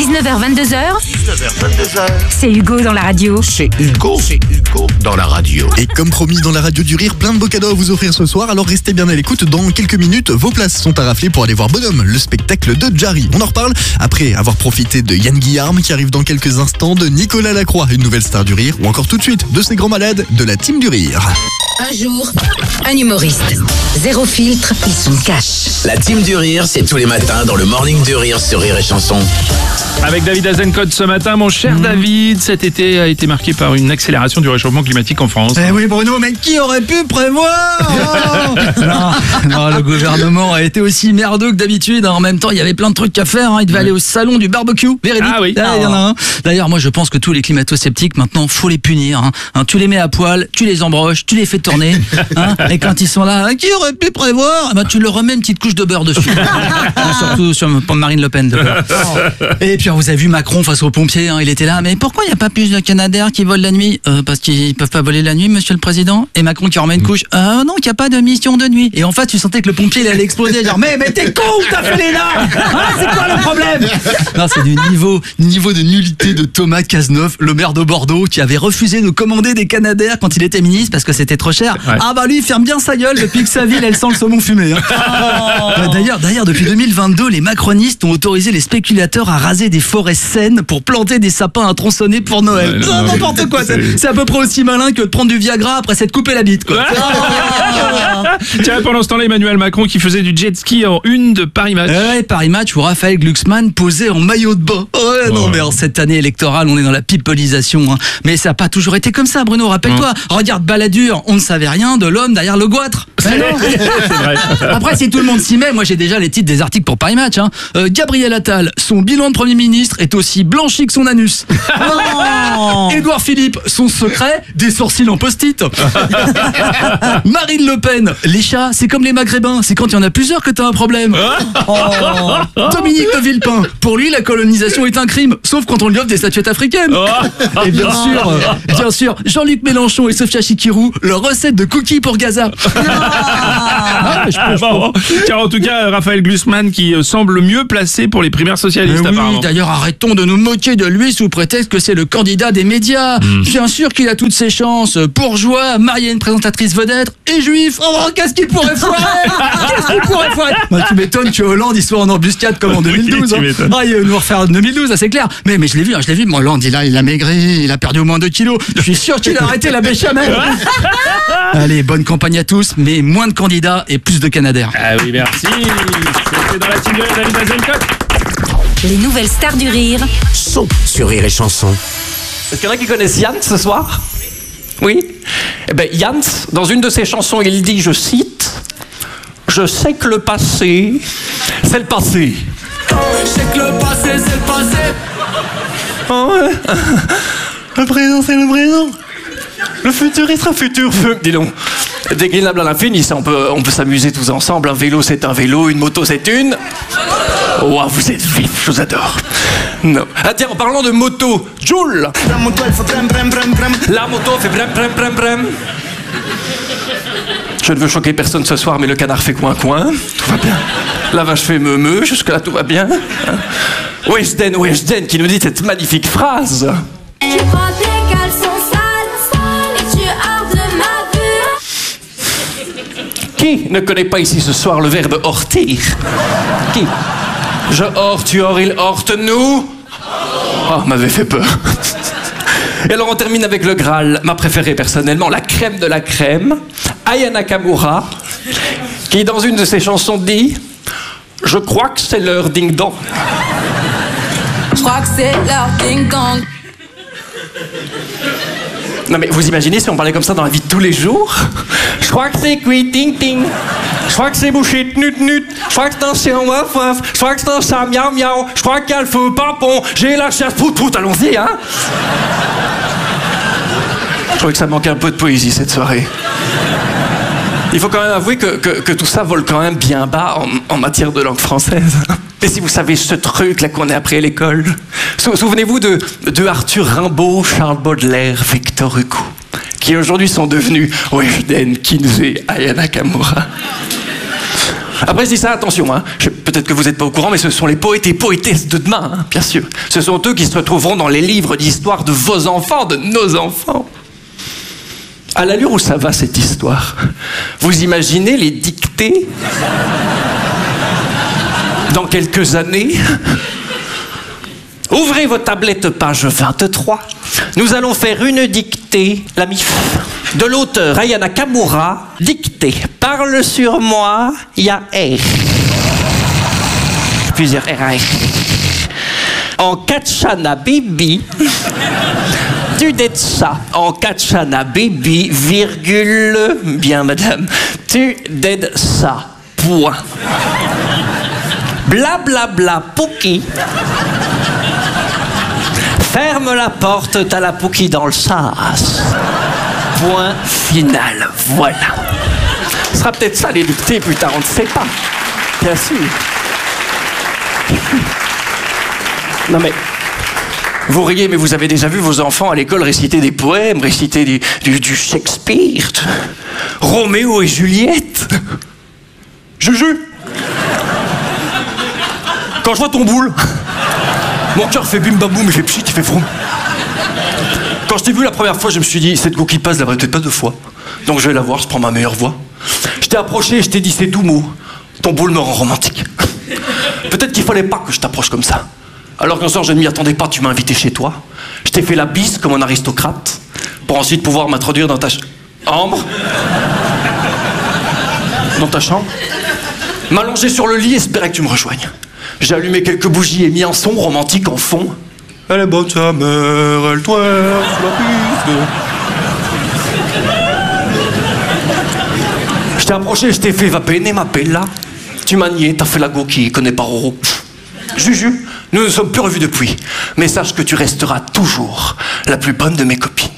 19h22h. 19h22h. C'est Hugo dans la radio. C'est Hugo dans la radio. Et comme promis dans la radio du rire, plein de beaux cadeaux à vous offrir ce soir, alors restez bien à l'écoute. Dans quelques minutes, vos places sont à rafler pour aller voir Bonhomme, le spectacle de Jarry. On en reparle après avoir profité de Yann Guillarme qui arrive dans quelques instants, de Nicolas Lacroix, une nouvelle star du rire, ou encore tout de suite de ces grands malades de la team du rire. Un jour, un humoriste. Zéro filtre, il se cache. La team du rire, c'est tous les matins dans le Morning du rire sur Rire et Chanson. Avec David Azencott ce matin, mon cher David, cet été a été marqué par une accélération du réchauffement climatique en France. Eh oui Bruno, mais qui aurait pu prévoir non, le gouvernement a été aussi merdeux que d'habitude. En même temps, il y avait plein de trucs à faire. Il devait aller au salon du barbecue. Véridique. Ah oui. Il y en a un. D'ailleurs, moi je pense que tous les climato-sceptiques, maintenant, faut les punir. Tu les mets à poil, tu les embroches, tu les fais tourner. Et quand ils sont là, qui aurait pu prévoir, tu leur remets une petite couche de beurre dessus. Surtout sur Marine Le Pen. De beurre. Et puis vous avez vu Macron face aux pompiers, il était là, mais pourquoi il n'y a pas plus de Canadair qui volent la nuit? Parce qu'ils peuvent pas voler la nuit, monsieur le président. Et Macron qui remet une couche, non, qu'il n'y a pas de mission de nuit. Et en fait, tu sentais que le pompier il allait exploser, genre, mais t'es con, t'as fait les là. C'est quoi le problème? Non, c'est du niveau de nullité de Thomas Cazeneuve, le maire de Bordeaux, qui avait refusé de commander des Canadair quand il était ministre parce que c'était trop cher. Ouais. Lui, il ferme bien sa gueule depuis que sa ville, elle sent le saumon fumé. D'ailleurs, depuis 2022, les macronistes ont autorisé les spéculateurs à raser des forêts saines pour planter des sapins à tronçonner pour Noël. N'importe quoi. C'est à peu près aussi malin que de prendre du Viagra après s'être coupé la bite, quoi. Tiens, pendant ce temps-là, Emmanuel Macron qui faisait du jet ski en une de Paris Match. Ouais, Paris Match où Raphaël Glucksmann posait en maillot de bain. Non, mais en cette année électorale, on est dans la pipolisation. Mais ça n'a pas toujours été comme ça, Bruno. Rappelle-toi. Regarde Balladur, on ne savait rien de l'homme derrière le goitre. C'est vrai. Après, si tout le monde s'y met, moi j'ai déjà les titres des articles pour Paris Match. Gabriel Attal, son bilan de Premier ministre est aussi blanchi que son anus. Édouard Philippe, son secret, des sourcils en post-it. Marine Le Pen, les chats, c'est comme les maghrébins, c'est quand il y en a plusieurs que t'as un problème. Dominique de Villepin, pour lui la colonisation est un crime, sauf quand on lui offre des statuettes africaines. Et bien sûr, Jean-Luc Mélenchon et Sofia Chikirou, leur recette de cookies pour Gaza. Tiens, en tout cas, Raphaël Glucksmann qui semble mieux placé pour les primaires socialistes, apparemment. Oui, d'ailleurs, arrêtons de nous moquer de lui sous prétexte que c'est le candidat des médias. Bien sûr qu'il a toutes ses chances. Bourgeois, marié à une présentatrice vedette et juif. Qu'est-ce qu'il pourrait foirer? Tu m'étonnes que Hollande il soit en embuscade comme en 2012. Oui, tu m'étonnes. Il va nous refaire 2012, ça c'est clair. Mais je l'ai vu. Hollande, il a maigri, il a perdu au moins 2 kilos. Je suis sûr qu'il a arrêté la béchamel. Allez, bonne campagne à tous, mais moins de candidats et plus de Canadair. Ah oui, merci. C'était dans la team de David Azencott. Les nouvelles stars du rire. Sont sur Rire et Chanson. Est-ce qu'il y en a qui connaissent Yann ce soir? Oui. Eh bien, Yann, dans une de ses chansons, il dit, je cite, « Je sais que le passé, c'est le passé. » Je sais que le passé, c'est le passé. Oh ouais. Le présent, c'est le présent. Le futur, il sera futur. Dis donc, déclinable à l'infini, ça, on peut s'amuser tous ensemble. Un vélo, c'est un vélo. Une moto, c'est une... Wow, vous êtes vif, je vous adore. Non. Ah tiens, en parlant de moto, Joule. La moto, elle fait brem, brem, brem, brem. La moto fait brem, brem, brem, brem. Je ne veux choquer personne ce soir, mais le canard fait coin, coin. Tout va bien. La vache fait meu, jusque-là, tout va bien. Weshden, qui nous dit cette magnifique phrase. Tu prends tes caleçons sales et tu hors de ma vue. Qui ne connaît pas ici ce soir le verbe hortir? Qui? Je hors, tu hors, il horte, nous. Oh, m'avait fait peur. Et alors on termine avec le Graal, ma préférée personnellement, la crème de la crème, Aya Nakamura, qui dans une de ses chansons dit « Je crois que c'est l'heure ding-dong. » Je crois que c'est l'heure ding-dong. Non mais vous imaginez si on parlait comme ça dans la vie de tous les jours? Je crois que c'est cuit ting ting. Je crois que c'est bouché nut nut. Je crois que c'est un chien waf waf. Je crois que c'est un chat miaou miaou. Je crois qu'il y a le feu pampon. J'ai la chasse prout prout. Allons-y, hein. Je trouvais que ça manquait un peu de poésie cette soirée. Il faut quand même avouer que tout ça vole quand même bien bas en matière de langue française. Et si vous savez ce truc là qu'on a appris à l'école, souvenez-vous de Arthur Rimbaud, Charles Baudelaire, Victor Hugo, qui aujourd'hui sont devenus Weshden, Kinsey, Aya Nakamura. Après, je dis ça, attention, hein. Peut-être que vous n'êtes pas au courant, mais ce sont les poètes et poétesses de demain, hein, bien sûr. Ce sont eux qui se retrouveront dans les livres d'histoire de vos enfants, de nos enfants. À l'allure où ça va, cette histoire, vous imaginez les dictées dans quelques années? Ouvrez vos tablettes, page 23. Nous allons faire une dictée, la MIF, de l'auteur Aya Nakamura, dictée. Parle sur moi, il y a R. Plusieurs R. En Kachana Baby, tu dettes ça. En Kachana Baby, virgule, bien madame, tu dettes ça. Point. Bla bla bla Pouki. Ferme la porte, t'as la Pouki dans le sas. Point final. Voilà. Ce sera peut-être ça les dictées plus tard, on ne sait pas. Bien sûr. Non mais, vous riez, mais vous avez déjà vu vos enfants à l'école réciter des poèmes, réciter du Shakespeare, Roméo et Juliette. Juju. Quand je vois ton boule, mon cœur fait bim bam boum, il fait pchit, il fait vroom. Quand je t'ai vu la première fois, je me suis dit, cette go qui passe, la peut-être pas deux fois. Donc je vais la voir, je prends ma meilleure voix. Je t'ai approché et je t'ai dit ces doux mots. Ton boule me rend romantique. Peut-être qu'il fallait pas que je t'approche comme ça. Alors qu'un soir, je ne m'y attendais pas, tu m'as invité chez toi. Je t'ai fait la bise comme un aristocrate, pour ensuite pouvoir m'introduire dans ta chambre. Dans ta chambre. M'allonger sur le lit et espérer que tu me rejoignes. J'ai allumé quelques bougies et mis un son romantique en fond. Elle est bonne sa mère, elle twerk la piste. Je t'ai approché, je t'ai fait va bene ma bella. Tu m'as nié, t'as fait la go qui connaît pas Roro. Juju, nous ne sommes plus revus depuis. Mais sache que tu resteras toujours la plus bonne de mes copines.